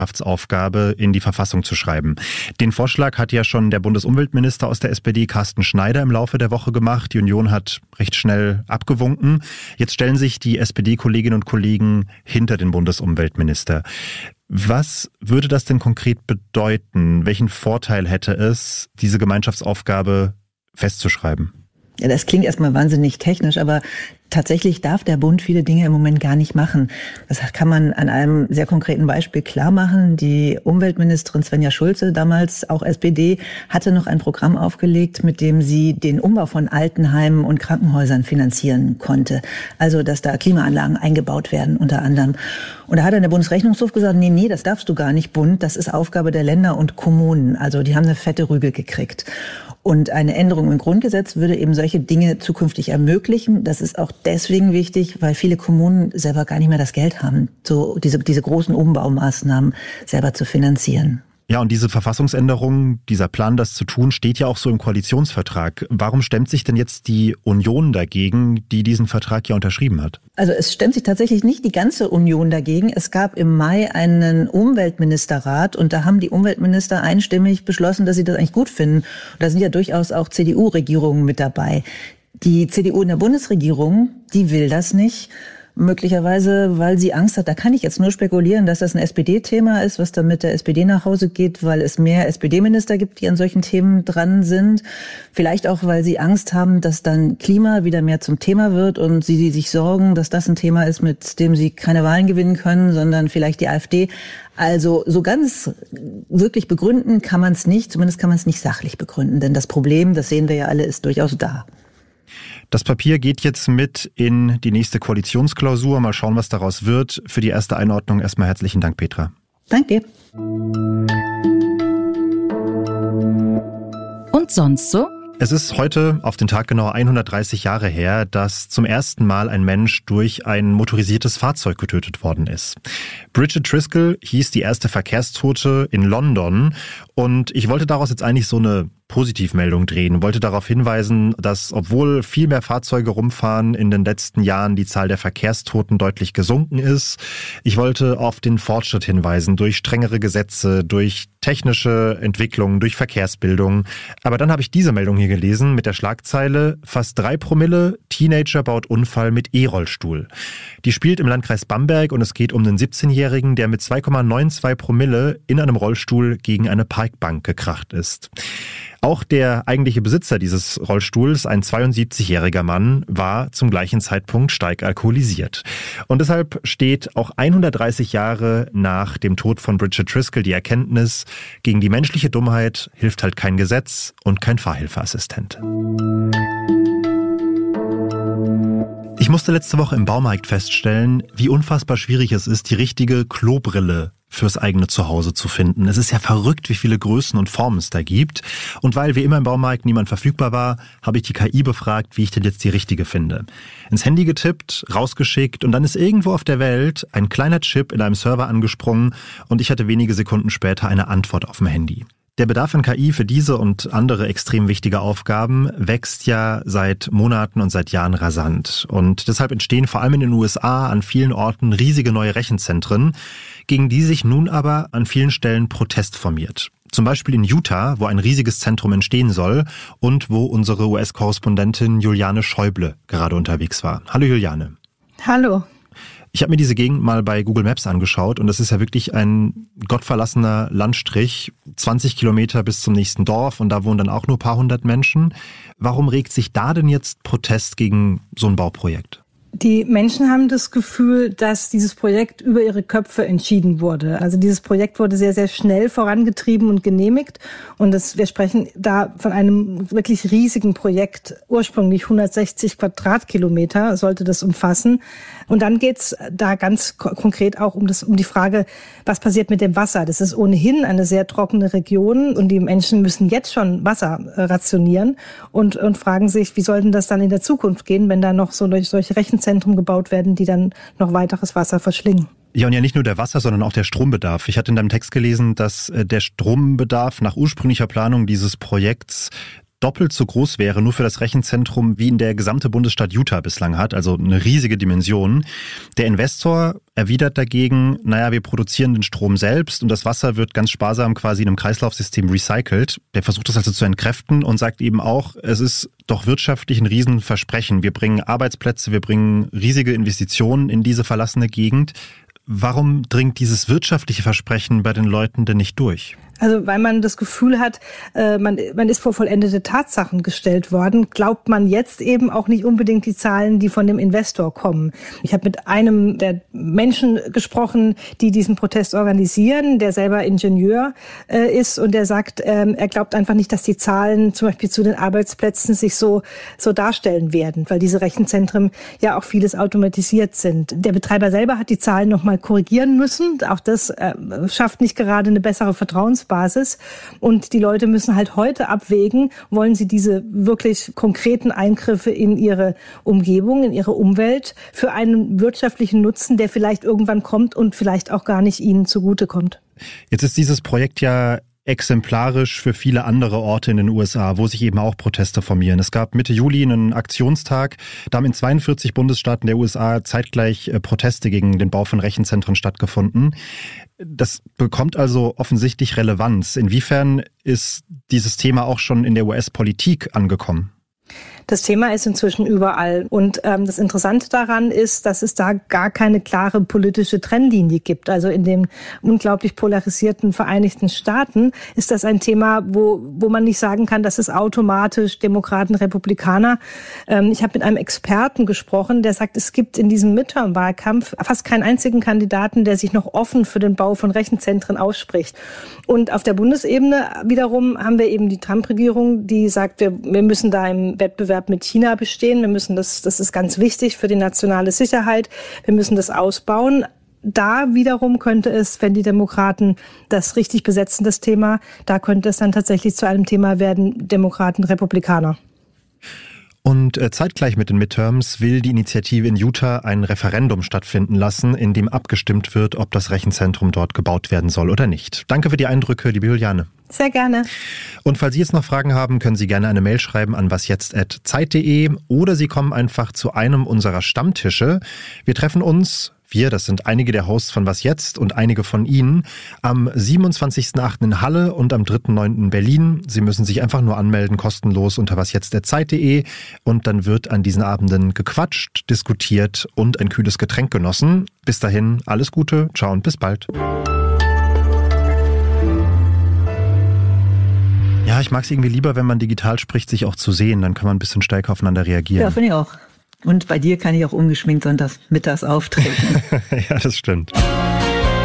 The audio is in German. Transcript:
Gemeinschaftsaufgabe in die Verfassung zu schreiben. Den Vorschlag hat ja schon der Bundesumweltminister aus der SPD, Carsten Schneider, im Laufe der Woche gemacht. Die Union hat recht schnell abgewunken. Jetzt stellen sich die SPD-Kolleginnen und Kollegen hinter den Bundesumweltminister. Was würde das denn konkret bedeuten? Welchen Vorteil hätte es, diese Gemeinschaftsaufgabe festzuschreiben? Ja, das klingt erstmal wahnsinnig technisch, aber tatsächlich darf der Bund viele Dinge im Moment gar nicht machen. Das kann man an einem sehr konkreten Beispiel klar machen. Die Umweltministerin Svenja Schulze, damals auch SPD, hatte noch ein Programm aufgelegt, mit dem sie den Umbau von Altenheimen und Krankenhäusern finanzieren konnte. Also, dass da Klimaanlagen eingebaut werden, unter anderem. Und da hat dann der Bundesrechnungshof gesagt, nee, das darfst du gar nicht, Bund. Das ist Aufgabe der Länder und Kommunen. Also, die haben eine fette Rüge gekriegt. Und eine Änderung im Grundgesetz würde eben solche Dinge zukünftig ermöglichen. Das ist auch deswegen wichtig, weil viele Kommunen selber gar nicht mehr das Geld haben, so diese großen Umbaumaßnahmen selber zu finanzieren. Ja, und diese Verfassungsänderung, dieser Plan, das zu tun, steht ja auch so im Koalitionsvertrag. Warum stemmt sich denn jetzt die Union dagegen, die diesen Vertrag ja unterschrieben hat? Also es stemmt sich tatsächlich nicht die ganze Union dagegen. Es gab im Mai einen Umweltministerrat und da haben die Umweltminister einstimmig beschlossen, dass sie das eigentlich gut finden. Und da sind ja durchaus auch CDU-Regierungen mit dabei. Die CDU in der Bundesregierung, die will das nicht. Möglicherweise, weil sie Angst hat, da kann ich jetzt nur spekulieren, dass das ein SPD-Thema ist, was dann mit der SPD nach Hause geht, weil es mehr SPD-Minister gibt, die an solchen Themen dran sind. Vielleicht auch, weil sie Angst haben, dass dann Klima wieder mehr zum Thema wird und sie sich sorgen, dass das ein Thema ist, mit dem sie keine Wahlen gewinnen können, sondern vielleicht die AfD. Also so ganz wirklich begründen kann man es nicht, zumindest kann man es nicht sachlich begründen, denn das Problem, das sehen wir ja alle, ist durchaus da. Das Papier geht jetzt mit in die nächste Koalitionsklausur. Mal schauen, was daraus wird. Für die erste Einordnung erstmal herzlichen Dank, Petra. Danke. Und sonst so? Es ist heute auf den Tag genau 130 Jahre her, dass zum ersten Mal ein Mensch durch ein motorisiertes Fahrzeug getötet worden ist. Bridget Driscoll hieß die erste Verkehrstote in London und ich wollte daraus jetzt eigentlich so eine Positivmeldung drehen, wollte darauf hinweisen, dass obwohl viel mehr Fahrzeuge rumfahren, in den letzten Jahren die Zahl der Verkehrstoten deutlich gesunken ist. Ich wollte auf den Fortschritt hinweisen, durch strengere Gesetze, durch technische Entwicklungen, durch Verkehrsbildung. Aber dann habe ich diese Meldung hier gelesen mit der Schlagzeile: Fast 3 Promille, Teenager baut Unfall mit E-Rollstuhl. Die spielt im Landkreis Bamberg und es geht um einen 17-Jährigen, der mit 2,92 Promille in einem Rollstuhl gegen eine Parkbank gekracht ist. Auch der eigentliche Besitzer dieses Rollstuhls, ein 72-jähriger Mann, war zum gleichen Zeitpunkt stark alkoholisiert. Und deshalb steht auch 130 Jahre nach dem Tod von Bridget Driscoll die Erkenntnis: Gegen die menschliche Dummheit hilft halt kein Gesetz und kein Fahrhilfeassistent. Ich musste letzte Woche im Baumarkt feststellen, wie unfassbar schwierig es ist, die richtige Klobrille fürs eigene Zuhause zu finden. Es ist ja verrückt, wie viele Größen und Formen es da gibt. Und weil wie immer im Baumarkt niemand verfügbar war, habe ich die KI befragt, wie ich denn jetzt die richtige finde. Ins Handy getippt, rausgeschickt und dann ist irgendwo auf der Welt ein kleiner Chip in einem Server angesprungen und ich hatte wenige Sekunden später eine Antwort auf dem Handy. Der Bedarf an KI für diese und andere extrem wichtige Aufgaben wächst ja seit Monaten und seit Jahren rasant. Und deshalb entstehen vor allem in den USA an vielen Orten riesige neue Rechenzentren, gegen die sich nun aber an vielen Stellen Protest formiert. Zum Beispiel in Utah, wo ein riesiges Zentrum entstehen soll und wo unsere US-Korrespondentin Juliane Schäuble gerade unterwegs war. Hallo Juliane. Hallo. Ich habe mir diese Gegend mal bei Google Maps angeschaut und das ist ja wirklich ein gottverlassener Landstrich, 20 Kilometer bis zum nächsten Dorf und da wohnen dann auch nur ein paar hundert Menschen. Warum regt sich da denn jetzt Protest gegen so ein Bauprojekt? Die Menschen haben das Gefühl, dass dieses Projekt über ihre Köpfe entschieden wurde. Also dieses Projekt wurde sehr, sehr schnell vorangetrieben und genehmigt. Und wir sprechen da von einem wirklich riesigen Projekt. Ursprünglich 160 Quadratkilometer sollte das umfassen. Und dann geht's da ganz konkret auch um die Frage, was passiert mit dem Wasser? Das ist ohnehin eine sehr trockene Region und die Menschen müssen jetzt schon Wasser rationieren und fragen sich, wie soll denn das dann in der Zukunft gehen, wenn da noch solche Rechenzentren gebaut werden, die dann noch weiteres Wasser verschlingen. Ja, und ja nicht nur der Wasser, sondern auch der Strombedarf. Ich hatte in deinem Text gelesen, dass der Strombedarf nach ursprünglicher Planung dieses Projekts doppelt so groß wäre, nur für das Rechenzentrum, wie in der gesamte Bundesstaat Utah bislang hat, also eine riesige Dimension. Der Investor erwidert dagegen, naja, wir produzieren den Strom selbst und das Wasser wird ganz sparsam quasi in einem Kreislaufsystem recycelt. Der versucht das also zu entkräften und sagt eben auch, es ist doch wirtschaftlich ein Riesenversprechen. Wir bringen Arbeitsplätze, wir bringen riesige Investitionen in diese verlassene Gegend. Warum dringt dieses wirtschaftliche Versprechen bei den Leuten denn nicht durch? Also weil man das Gefühl hat, man ist vor vollendete Tatsachen gestellt worden, glaubt man jetzt eben auch nicht unbedingt die Zahlen, die von dem Investor kommen. Ich habe mit einem der Menschen gesprochen, die diesen Protest organisieren, der selber Ingenieur ist und der sagt, er glaubt einfach nicht, dass die Zahlen zum Beispiel zu den Arbeitsplätzen sich so darstellen werden, weil diese Rechenzentren ja auch vieles automatisiert sind. Der Betreiber selber hat die Zahlen nochmal korrigieren müssen. Auch das schafft nicht gerade eine bessere Vertrauensbasis. Und die Leute müssen halt heute abwägen, wollen sie diese wirklich konkreten Eingriffe in ihre Umgebung, in ihre Umwelt für einen wirtschaftlichen Nutzen, der vielleicht irgendwann kommt und vielleicht auch gar nicht ihnen zugutekommt. Jetzt ist dieses Projekt ja exemplarisch für viele andere Orte in den USA, wo sich eben auch Proteste formieren. Es gab Mitte Juli einen Aktionstag, da haben in 42 Bundesstaaten der USA zeitgleich Proteste gegen den Bau von Rechenzentren stattgefunden. Das bekommt also offensichtlich Relevanz. Inwiefern ist dieses Thema auch schon in der US-Politik angekommen? Das Thema ist inzwischen überall. Und das Interessante daran ist, dass es da gar keine klare politische Trennlinie gibt. Also in den unglaublich polarisierten Vereinigten Staaten ist das ein Thema, wo man nicht sagen kann, das ist automatisch Demokraten, Republikaner. Ich habe mit einem Experten gesprochen, der sagt, es gibt in diesem Midterm-Wahlkampf fast keinen einzigen Kandidaten, der sich noch offen für den Bau von Rechenzentren ausspricht. Und auf der Bundesebene wiederum haben wir eben die Trump-Regierung, die sagt, wir müssen da im Wettbewerb mit China bestehen. Wir müssen das ist ganz wichtig für die nationale Sicherheit. Wir müssen das ausbauen. Da wiederum könnte es, wenn die Demokraten das richtig besetzen, das Thema, da könnte es dann tatsächlich zu einem Thema werden, Demokraten, Republikaner. Und zeitgleich mit den Midterms will die Initiative in Utah ein Referendum stattfinden lassen, in dem abgestimmt wird, ob das Rechenzentrum dort gebaut werden soll oder nicht. Danke für die Eindrücke, liebe Juliane. Sehr gerne. Und falls Sie jetzt noch Fragen haben, können Sie gerne eine Mail schreiben an wasjetzt@zeit.de oder Sie kommen einfach zu einem unserer Stammtische. Wir treffen uns, das sind einige der Hosts von Was Jetzt und einige von Ihnen, am 27.08. in Halle und am 3.9. in Berlin. Sie müssen sich einfach nur anmelden, kostenlos unter wasjetzt@zeit.de und dann wird an diesen Abenden gequatscht, diskutiert und ein kühles Getränk genossen. Bis dahin, alles Gute, ciao und bis bald. Ja, ich mag es irgendwie lieber, wenn man digital spricht, sich auch zu sehen. Dann kann man ein bisschen stärker aufeinander reagieren. Ja, finde ich auch. Und bei dir kann ich auch ungeschminkt sonntags mittags auftreten. Ja, das stimmt.